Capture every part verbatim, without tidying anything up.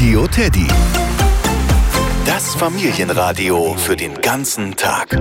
Radio Teddy. Das Familienradio für den ganzen Tag.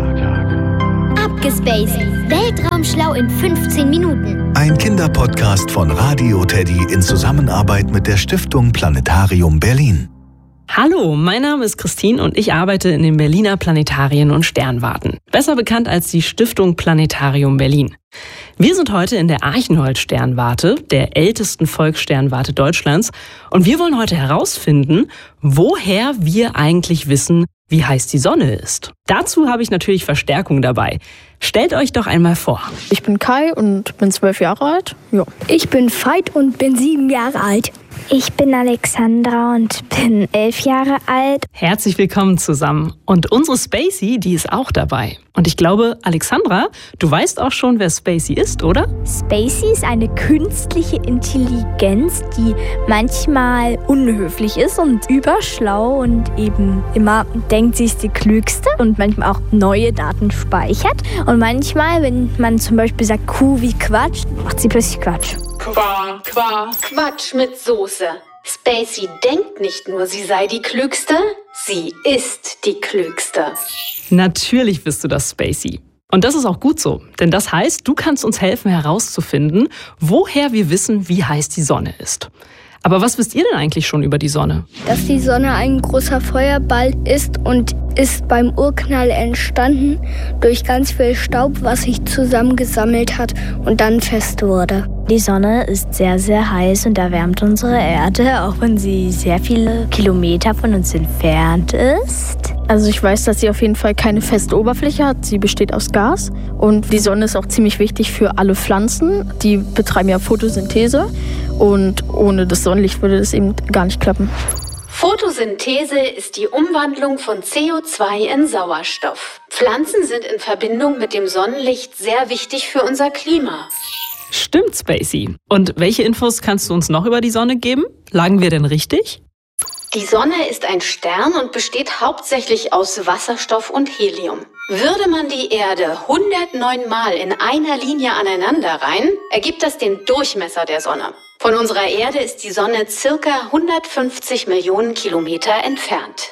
Abgespaced. Weltraumschlau in fünfzehn Minuten. Ein Kinderpodcast von Radio Teddy in Zusammenarbeit mit der Stiftung Planetarium Berlin. Hallo, mein Name ist Christine und ich arbeite in den Berliner Planetarien und Sternwarten. Besser bekannt als die Stiftung Planetarium Berlin. Wir sind heute in der Archenhold-Sternwarte, der ältesten Volkssternwarte Deutschlands. Und wir wollen heute herausfinden, woher wir eigentlich wissen, wie heiß die Sonne ist. Dazu habe ich natürlich Verstärkung dabei. Stellt euch doch einmal vor. Ich bin Kai und bin zwölf Jahre alt. Ja. Ich bin Veit und bin sieben Jahre alt. Ich bin Alexandra und bin elf Jahre alt. Herzlich willkommen zusammen. Und unsere Spacey, die ist auch dabei. Und ich glaube, Alexandra, du weißt auch schon, wer Spacey ist, oder? Spacey ist eine künstliche Intelligenz, die manchmal unhöflich ist und überschlau und eben immer denkt, sie ist die Klügste und manchmal auch neue Daten speichert. Und manchmal, wenn man zum Beispiel sagt, Kuh wie Quatsch, macht sie plötzlich Quatsch. Qua, qua, Quatsch mit Soße. Spacey denkt nicht nur, sie sei die Klügste, sie ist die Klügste. Natürlich bist du das, Spacey. Und das ist auch gut so, denn das heißt, du kannst uns helfen herauszufinden, woher wir wissen, wie heiß die Sonne ist. Aber was wisst ihr denn eigentlich schon über die Sonne? Dass die Sonne ein großer Feuerball ist und ist beim Urknall entstanden durch ganz viel Staub, was sich zusammengesammelt hat und dann fest wurde. Die Sonne ist sehr, sehr heiß und erwärmt unsere Erde, auch wenn sie sehr viele Kilometer von uns entfernt ist. Also ich weiß, dass sie auf jeden Fall keine feste Oberfläche hat. Sie besteht aus Gas. Und die Sonne ist auch ziemlich wichtig für alle Pflanzen. Die betreiben ja Photosynthese. Und ohne das Sonnenlicht würde das eben gar nicht klappen. Photosynthese ist die Umwandlung von C O zwei in Sauerstoff. Pflanzen sind in Verbindung mit dem Sonnenlicht sehr wichtig für unser Klima. Stimmt, Spacey. Und welche Infos kannst du uns noch über die Sonne geben? Lagen wir denn richtig? Die Sonne ist ein Stern und besteht hauptsächlich aus Wasserstoff und Helium. Würde man die Erde hundertneun Mal in einer Linie aneinanderreihen, ergibt das den Durchmesser der Sonne. Von unserer Erde ist die Sonne circa hundertfünfzig Millionen Kilometer entfernt.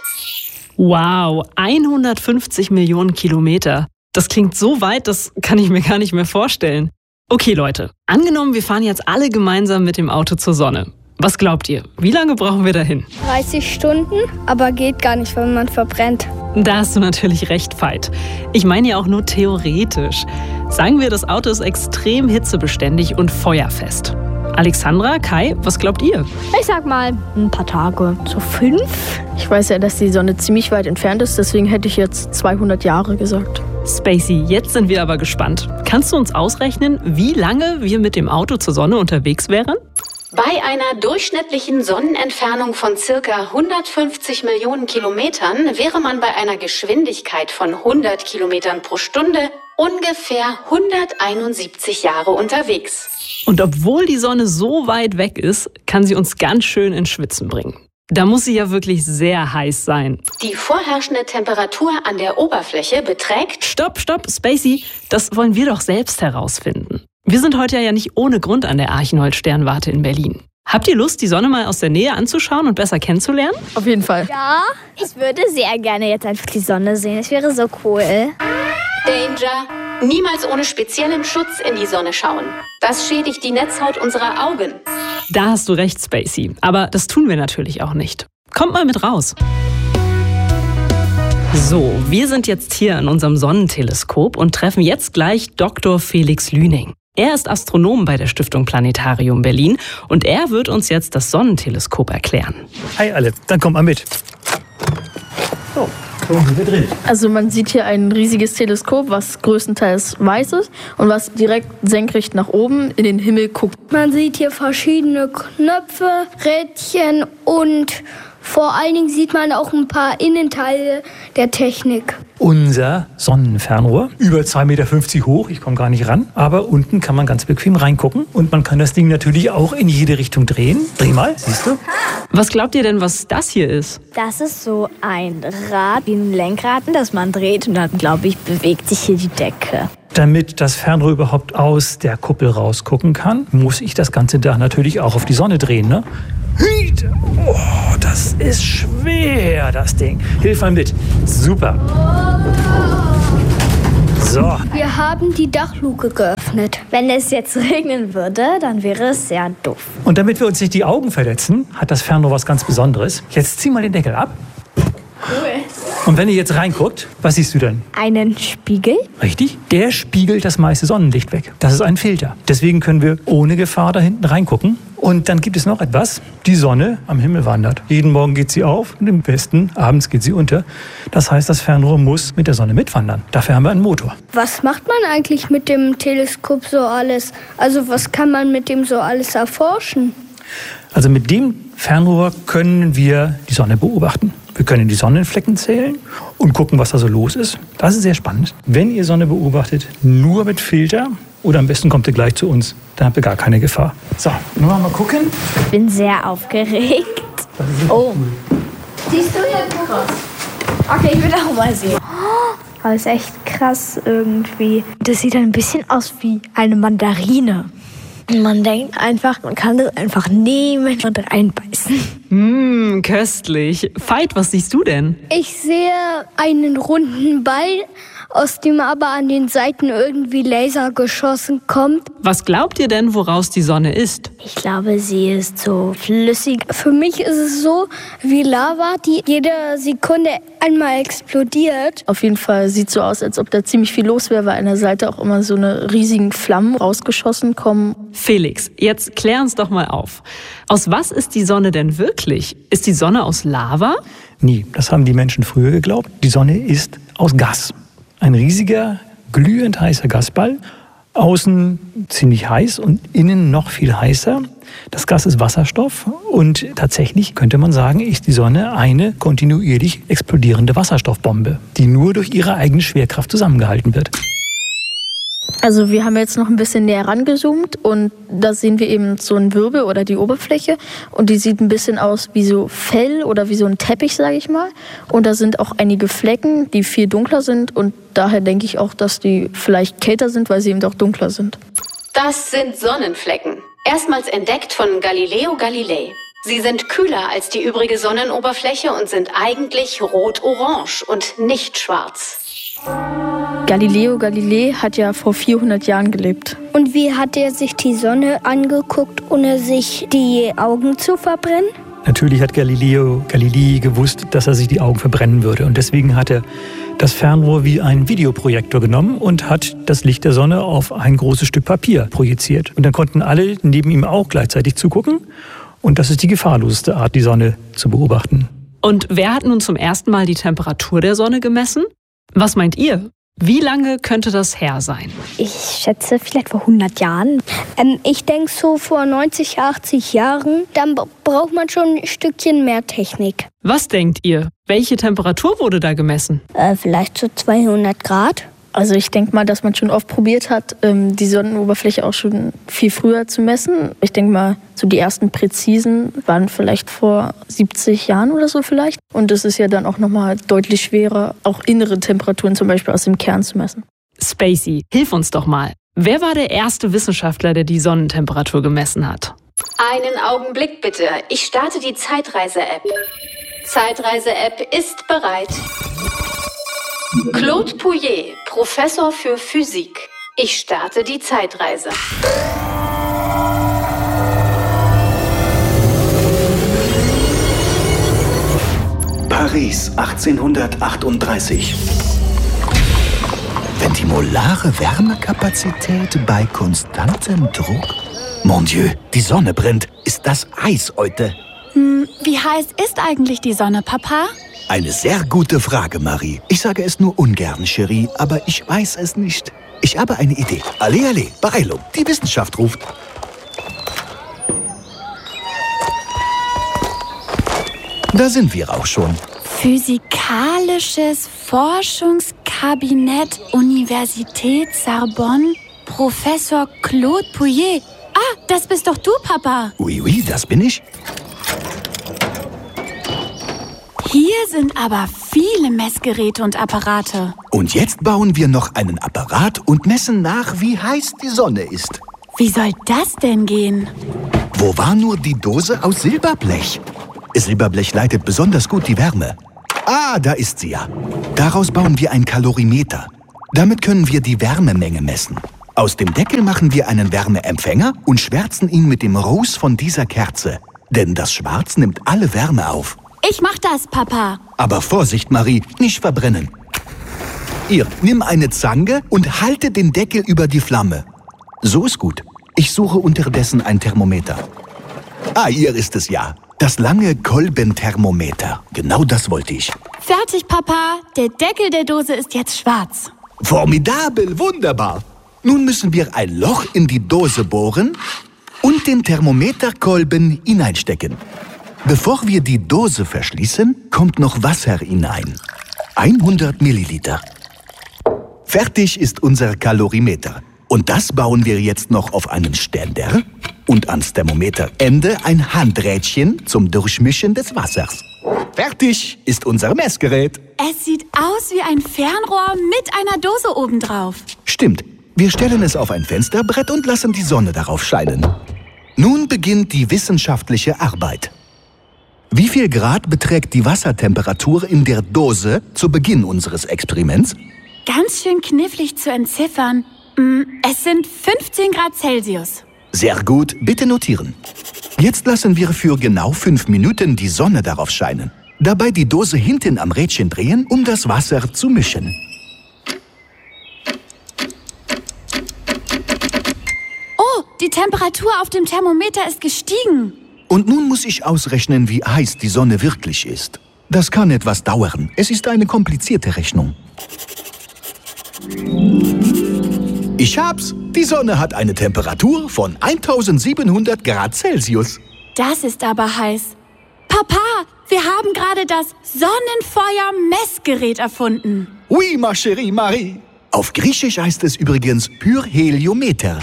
Wow, hundertfünfzig Millionen Kilometer. Das klingt so weit, das kann ich mir gar nicht mehr vorstellen. Okay, Leute, angenommen, wir fahren jetzt alle gemeinsam mit dem Auto zur Sonne. Was glaubt ihr? Wie lange brauchen wir dahin? dreißig Stunden, aber geht gar nicht, weil man verbrennt. Da hast du natürlich recht, Veit. Ich meine ja auch nur theoretisch. Sagen wir, das Auto ist extrem hitzebeständig und feuerfest. Alexandra, Kai, was glaubt ihr? Ich sag mal ein paar Tage, so fünf. Ich weiß ja, dass die Sonne ziemlich weit entfernt ist, deswegen hätte ich jetzt zweihundert Jahre gesagt. Spacey, jetzt sind wir aber gespannt. Kannst du uns ausrechnen, wie lange wir mit dem Auto zur Sonne unterwegs wären? Bei einer durchschnittlichen Sonnenentfernung von circa hundertfünfzig Millionen Kilometern wäre man bei einer Geschwindigkeit von hundert Kilometern pro Stunde ungefähr hunderteinundsiebzig Jahre unterwegs. Und obwohl die Sonne so weit weg ist, kann sie uns ganz schön ins Schwitzen bringen. Da muss sie ja wirklich sehr heiß sein. Die vorherrschende Temperatur an der Oberfläche beträgt... Stopp, stopp, Spacey, das wollen wir doch selbst herausfinden. Wir sind heute ja nicht ohne Grund an der Archenhold-Sternwarte in Berlin. Habt ihr Lust, die Sonne mal aus der Nähe anzuschauen und besser kennenzulernen? Auf jeden Fall. Ja, ich würde sehr gerne jetzt einfach die Sonne sehen. Das wäre so cool. Danger! Niemals ohne speziellen Schutz in die Sonne schauen. Das schädigt die Netzhaut unserer Augen. Da hast du recht, Spacey. Aber das tun wir natürlich auch nicht. Kommt mal mit raus. So, wir sind jetzt hier in unserem Sonnenteleskop und treffen jetzt gleich Doktor Felix Lüning. Er ist Astronom bei der Stiftung Planetarium Berlin und er wird uns jetzt das Sonnenteleskop erklären. Hi alle, dann kommt mal mit. So, so sind wir drin. Also man sieht hier ein riesiges Teleskop, was größtenteils weiß ist und was direkt senkrecht nach oben in den Himmel guckt. Man sieht hier verschiedene Knöpfe, Rädchen und vor allen Dingen sieht man auch ein paar Innenteile der Technik. Unser Sonnenfernrohr, über zwei Meter fünfzig hoch, ich komme gar nicht ran, aber unten kann man ganz bequem reingucken und man kann das Ding natürlich auch in jede Richtung drehen. Dreh mal, siehst du? Was glaubt ihr denn, was das hier ist? Das ist so ein Rad wie ein Lenkrad, das man dreht und dann, glaube ich, bewegt sich hier die Decke. Damit das Fernrohr überhaupt aus der Kuppel rausgucken kann, muss ich das ganze Dach natürlich auch auf die Sonne drehen, ne? bitte. Oh, das ist schwer, das Ding. Hilf mal mit. Super. So. Wir haben die Dachluke geöffnet. Wenn es jetzt regnen würde, dann wäre es sehr doof. Und damit wir uns nicht die Augen verletzen, hat das Fernrohr was ganz Besonderes. Jetzt zieh mal den Deckel ab. Cool. Und wenn ihr jetzt reinguckt, was siehst du denn? Einen Spiegel? Richtig, der spiegelt das meiste Sonnenlicht weg. Das ist ein Filter. Deswegen können wir ohne Gefahr da hinten reingucken. Und dann gibt es noch etwas, die Sonne am Himmel wandert. Jeden Morgen geht sie auf und im Westen, abends geht sie unter. Das heißt, das Fernrohr muss mit der Sonne mitwandern. Dafür haben wir einen Motor. Was macht man eigentlich mit dem Teleskop so alles? Also was kann man mit dem so alles erforschen? Also mit dem Fernrohr können wir die Sonne beobachten. Wir können die Sonnenflecken zählen und gucken, was da so los ist. Das ist sehr spannend. Wenn ihr Sonne beobachtet, nur mit Filter oder am besten kommt ihr gleich zu uns. Dann habt ihr gar keine Gefahr. So, nur mal gucken. Ich bin sehr aufgeregt. Oh. Siehst du jetzt krass? Okay, ich will auch mal sehen. Oh, das ist echt krass irgendwie. Das sieht ein bisschen aus wie eine Mandarine. Man denkt einfach, man kann das einfach nehmen und reinbeißen. Mmm, köstlich. Veit, was siehst du denn? Ich sehe einen runden Ball, aus dem aber an den Seiten irgendwie Laser geschossen kommt. Was glaubt ihr denn, woraus die Sonne ist? Ich glaube, sie ist so flüssig. Für mich ist es so wie Lava, die jede Sekunde einmal explodiert. Auf jeden Fall sieht so aus, als ob da ziemlich viel los wäre, weil an der Seite auch immer so eine riesigen Flammen rausgeschossen kommen. Felix, jetzt klär uns doch mal auf. Aus was ist die Sonne denn wirklich? Ist die Sonne aus Lava? Nie, das haben die Menschen früher geglaubt. Die Sonne ist aus Gas. Ein riesiger, glühend heißer Gasball. Außen ziemlich heiß und innen noch viel heißer. Das Gas ist Wasserstoff und tatsächlich könnte man sagen, ist die Sonne eine kontinuierlich explodierende Wasserstoffbombe, die nur durch ihre eigene Schwerkraft zusammengehalten wird. Also wir haben jetzt noch ein bisschen näher rangezoomt und da sehen wir eben so einen Wirbel oder die Oberfläche und die sieht ein bisschen aus wie so Fell oder wie so ein Teppich, sage ich mal. Und da sind auch einige Flecken, die viel dunkler sind und daher denke ich auch, dass die vielleicht kälter sind, weil sie eben auch dunkler sind. Das sind Sonnenflecken. Erstmals entdeckt von Galileo Galilei. Sie sind kühler als die übrige Sonnenoberfläche und sind eigentlich rot-orange und nicht schwarz. Galileo Galilei hat ja vor vierhundert Jahren gelebt. Und wie hat er sich die Sonne angeguckt, ohne sich die Augen zu verbrennen? Natürlich hat Galileo Galilei gewusst, dass er sich die Augen verbrennen würde. Und deswegen hat er das Fernrohr wie einen Videoprojektor genommen und hat das Licht der Sonne auf ein großes Stück Papier projiziert. Und dann konnten alle neben ihm auch gleichzeitig zugucken. Und das ist die gefahrloseste Art, die Sonne zu beobachten. Und wer hat nun zum ersten Mal die Temperatur der Sonne gemessen? Was meint ihr? Wie lange könnte das her sein? Ich schätze vielleicht vor hundert Jahren. Ähm, ich denke so vor neunzig, achtzig Jahren. Dann braucht man schon ein Stückchen mehr Technik. Was denkt ihr? Welche Temperatur wurde da gemessen? Äh, vielleicht so zweihundert Grad. Also ich denke mal, dass man schon oft probiert hat, die Sonnenoberfläche auch schon viel früher zu messen. Ich denke mal, so die ersten präzisen waren vielleicht vor siebzig Jahren oder so vielleicht. Und das ist ja dann auch nochmal deutlich schwerer, auch innere Temperaturen zum Beispiel aus dem Kern zu messen. Spacey, hilf uns doch mal. Wer war der erste Wissenschaftler, der die Sonnentemperatur gemessen hat? Einen Augenblick bitte. Ich starte die Zeitreise-App. Zeitreise-App ist bereit. Claude Pouillet, Professor für Physik. Ich starte die Zeitreise. Paris, achtzehnhundertachtunddreißig. Ventimolare Wärmekapazität bei konstantem Druck? Mon Dieu, die Sonne brennt. Ist das Eis heute? Hm, wie heiß ist eigentlich die Sonne, Papa? Eine sehr gute Frage, Marie. Ich sage es nur ungern, Cherie, aber ich weiß es nicht. Ich habe eine Idee. Allez, allez, Beeilung. Die Wissenschaft ruft. Da sind wir auch schon. Physikalisches Forschungskabinett Universität Sorbonne, Professor Claude Pouillet. Ah, das bist doch du, Papa. Oui, oui, das bin ich. Hier sind aber viele Messgeräte und Apparate. Und jetzt bauen wir noch einen Apparat und messen nach, wie heiß die Sonne ist. Wie soll das denn gehen? Wo war nur die Dose aus Silberblech? Silberblech leitet besonders gut die Wärme. Ah, da ist sie ja. Daraus bauen wir ein Kalorimeter. Damit können wir die Wärmemenge messen. Aus dem Deckel machen wir einen Wärmeempfänger und schwärzen ihn mit dem Ruß von dieser Kerze. Denn das Schwarz nimmt alle Wärme auf. Ich mach das, Papa. Aber Vorsicht, Marie, nicht verbrennen. Ihr, nimm eine Zange und halte den Deckel über die Flamme. So ist gut. Ich suche unterdessen ein Thermometer. Ah, hier ist es ja. Das lange Kolbenthermometer. Genau das wollte ich. Fertig, Papa. Der Deckel der Dose ist jetzt schwarz. Formidabel, wunderbar. Nun müssen wir ein Loch in die Dose bohren und den Thermometerkolben hineinstecken. Bevor wir die Dose verschließen, kommt noch Wasser hinein. hundert Milliliter. Fertig ist unser Kalorimeter. Und das bauen wir jetzt noch auf einen Ständer und ans Thermometerende ein Handrädchen zum Durchmischen des Wassers. Fertig ist unser Messgerät. Es sieht aus wie ein Fernrohr mit einer Dose obendrauf. Stimmt. Wir stellen es auf ein Fensterbrett und lassen die Sonne darauf scheinen. Nun beginnt die wissenschaftliche Arbeit. Wie viel Grad beträgt die Wassertemperatur in der Dose zu Beginn unseres Experiments? Ganz schön knifflig zu entziffern. Es sind fünfzehn Grad Celsius. Sehr gut, bitte notieren. Jetzt lassen wir für genau fünf Minuten die Sonne darauf scheinen. Dabei die Dose hinten am Rädchen drehen, um das Wasser zu mischen. Oh, die Temperatur auf dem Thermometer ist gestiegen. Und nun muss ich ausrechnen, wie heiß die Sonne wirklich ist. Das kann etwas dauern. Es ist eine komplizierte Rechnung. Ich hab's. Die Sonne hat eine Temperatur von eintausendsiebenhundert Grad Celsius. Das ist aber heiß. Papa, wir haben gerade das Sonnenfeuer-Messgerät erfunden. Oui, ma chérie Marie. Auf Griechisch heißt es übrigens Pyrheliometer.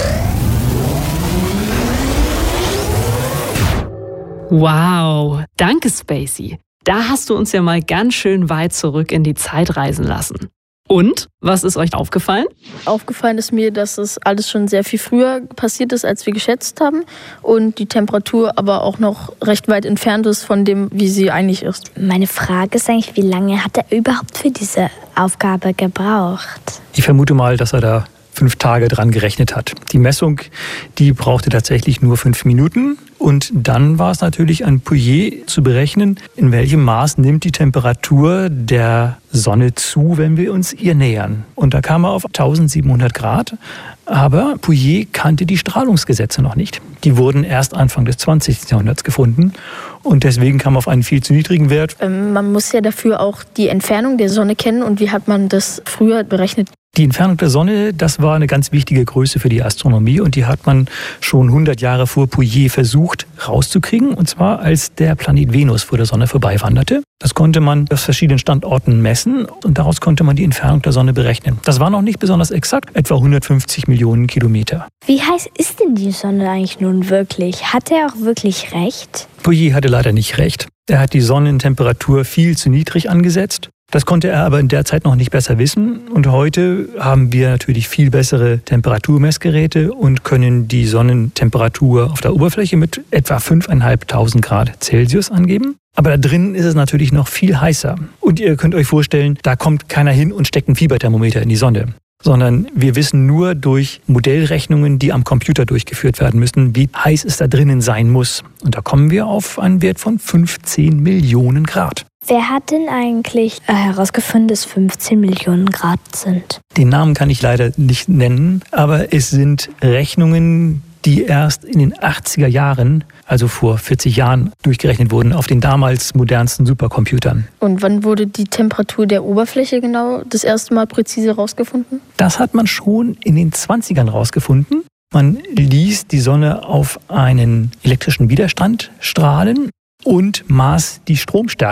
Wow, danke Spacey. Da hast du uns ja mal ganz schön weit zurück in die Zeit reisen lassen. Und, was ist euch aufgefallen? Aufgefallen ist mir, dass es alles schon sehr viel früher passiert ist, als wir geschätzt haben. Und die Temperatur aber auch noch recht weit entfernt ist von dem, wie sie eigentlich ist. Meine Frage ist eigentlich, wie lange hat er überhaupt für diese Aufgabe gebraucht? Ich vermute mal, dass er da fünf Tage dran gerechnet hat. Die Messung, die brauchte tatsächlich nur fünf Minuten. Und dann war es natürlich an Pouillet zu berechnen, in welchem Maß nimmt die Temperatur der Sonne zu, wenn wir uns ihr nähern. Und da kam er auf eintausendsiebenhundert Grad. Aber Pouillet kannte die Strahlungsgesetze noch nicht. Die wurden erst Anfang des zwanzigsten Jahrhunderts gefunden. Und deswegen kam er auf einen viel zu niedrigen Wert. Ähm, man muss ja dafür auch die Entfernung der Sonne kennen. Und wie hat man das früher berechnet? Die Entfernung der Sonne, das war eine ganz wichtige Größe für die Astronomie und die hat man schon hundert Jahre vor Pouillet versucht rauszukriegen, und zwar als der Planet Venus vor der Sonne vorbeiwanderte. Das konnte man aus verschiedenen Standorten messen und daraus konnte man die Entfernung der Sonne berechnen. Das war noch nicht besonders exakt, etwa hundertfünfzig Millionen Kilometer. Wie heiß ist denn die Sonne eigentlich nun wirklich? Hat er auch wirklich recht? Pouillet hatte leider nicht recht. Er hat die Sonnentemperatur viel zu niedrig angesetzt. Das konnte er aber in der Zeit noch nicht besser wissen. Und heute haben wir natürlich viel bessere Temperaturmessgeräte und können die Sonnentemperatur auf der Oberfläche mit etwa fünftausendfünfhundert Grad Celsius angeben. Aber da drin ist es natürlich noch viel heißer. Und ihr könnt euch vorstellen, da kommt keiner hin und steckt ein Fieberthermometer in die Sonne. Sondern wir wissen nur durch Modellrechnungen, die am Computer durchgeführt werden müssen, wie heiß es da drinnen sein muss. Und da kommen wir auf einen Wert von fünfzehn Millionen Grad. Wer hat denn eigentlich herausgefunden, dass fünfzehn Millionen Grad sind? Den Namen kann ich leider nicht nennen, aber es sind Rechnungen, die erst in den achtziger Jahren, also vor vierzig Jahren, durchgerechnet wurden auf den damals modernsten Supercomputern. Und wann wurde die Temperatur der Oberfläche genau das erste Mal präzise rausgefunden? Das hat man schon in den zwanzigern rausgefunden. Man ließ die Sonne auf einen elektrischen Widerstand strahlen und maß die Stromstärke.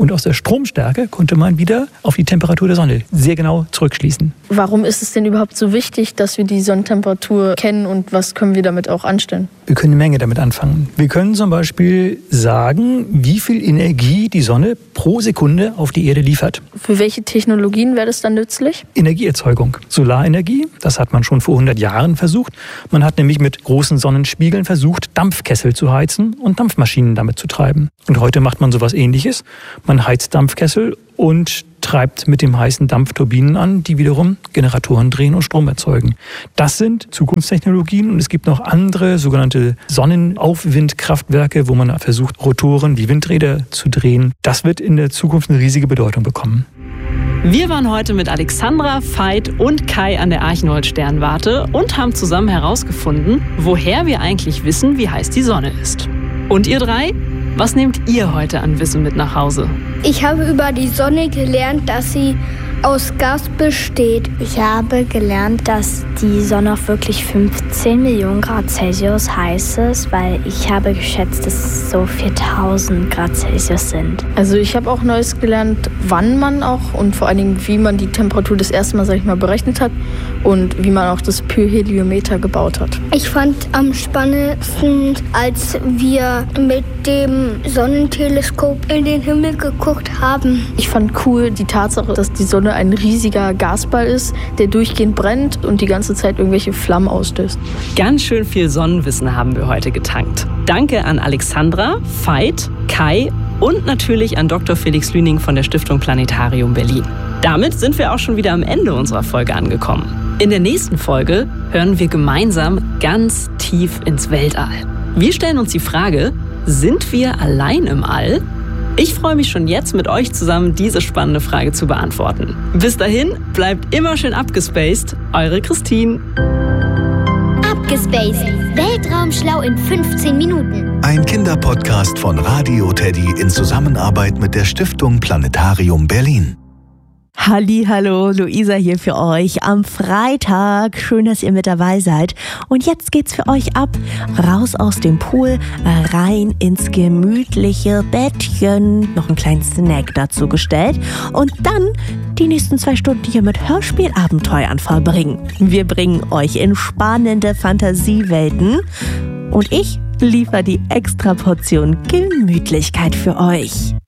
Und aus der Stromstärke konnte man wieder auf die Temperatur der Sonne sehr genau zurückschließen. Warum ist es denn überhaupt so wichtig, dass wir die Sonnentemperatur kennen und was können wir damit auch anstellen? Wir können eine Menge damit anfangen. Wir können zum Beispiel sagen, wie viel Energie die Sonne pro Sekunde auf die Erde liefert. Für welche Technologien wäre das dann nützlich? Energieerzeugung. Solarenergie, das hat man schon vor hundert Jahren versucht. Man hat nämlich mit großen Sonnenspiegeln versucht, Dampfkessel zu heizen und Dampfmaschinen damit zu treiben. Und heute macht man sowas Ähnliches. Man heizt Dampfkessel und treibt mit dem heißen Dampf Turbinen an, die wiederum Generatoren drehen und Strom erzeugen. Das sind Zukunftstechnologien und es gibt noch andere sogenannte Sonnenaufwindkraftwerke, wo man versucht, Rotoren wie Windräder zu drehen. Das wird in der Zukunft eine riesige Bedeutung bekommen. Wir waren heute mit Alexandra, Veit und Kai an der Archenhold-Sternwarte und haben zusammen herausgefunden, woher wir eigentlich wissen, wie heiß die Sonne ist. Und ihr drei? Was nehmt ihr heute an Wissen mit nach Hause? Ich habe über die Sonne gelernt, dass sie aus Gas besteht. Ich habe gelernt, dass die Sonne auch wirklich fünfzehn Millionen Grad Celsius heiß ist, weil ich habe geschätzt, dass es so viertausend Grad Celsius sind. Also ich habe auch Neues gelernt, wann man auch und vor allen Dingen, wie man die Temperatur das erste Mal, sag ich mal, berechnet hat und wie man auch das Pyrheliometer gebaut hat. Ich fand am spannendsten, als wir mit dem Sonnenteleskop in den Himmel geguckt haben. Ich fand cool die Tatsache, dass die Sonne ein riesiger Gasball ist, der durchgehend brennt und die ganze Zeit irgendwelche Flammen ausstößt. Ganz schön viel Sonnenwissen haben wir heute getankt. Danke an Alexandra, Veit, Kai und natürlich an Doktor Felix Lüning von der Stiftung Planetarium Berlin. Damit sind wir auch schon wieder am Ende unserer Folge angekommen. In der nächsten Folge hören wir gemeinsam ganz tief ins Weltall. Wir stellen uns die Frage, sind wir allein im All? Ich freue mich schon jetzt, mit euch zusammen diese spannende Frage zu beantworten. Bis dahin, bleibt immer schön abgespaced. Eure Christine. Abgespaced. Weltraumschlau in fünfzehn Minuten. Ein Kinderpodcast von Radio Teddy in Zusammenarbeit mit der Stiftung Planetarium Berlin. Hallihallo, Luisa hier für euch am Freitag. Schön, dass ihr mit dabei seid. Und jetzt geht's für euch ab. Raus aus dem Pool, rein ins gemütliche Bettchen. Noch einen kleinen Snack dazu gestellt. Und dann die nächsten zwei Stunden hier mit Hörspielabenteuern verbringen. Wir bringen euch in spannende Fantasiewelten. Und ich liefere die extra Portion Gemütlichkeit für euch.